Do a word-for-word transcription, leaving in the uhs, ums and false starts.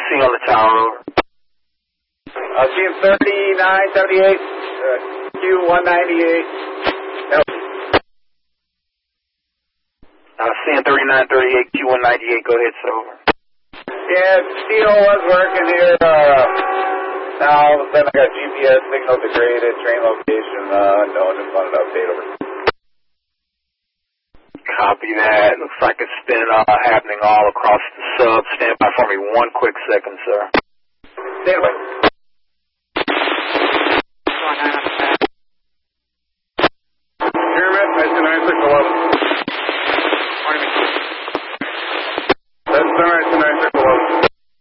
C on the tower, over. Uh, seeing thirty-nine seventy-eight, uh, Q one ninety-eight. Uh, seeing thirty-nine thirty-eight, Q one ninety-eight, go ahead, sir, over. Yeah, C O was working here. Uh, now all of a sudden I got G P S signal degraded, train location, uh, no, just wanted to update over. Copy that. Looks like it's been uh, happening all across the sub. Stand by for me one quick second, sir. Stand by.